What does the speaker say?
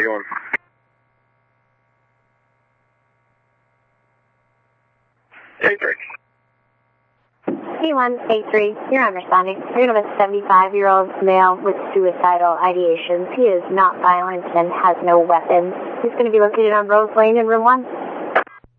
doing? A3. C183, you're unresponding. You're of a 75-year-old male with suicidal ideations. He is not violent and has no weapons. He's going to be located on Rose Lane in room 1.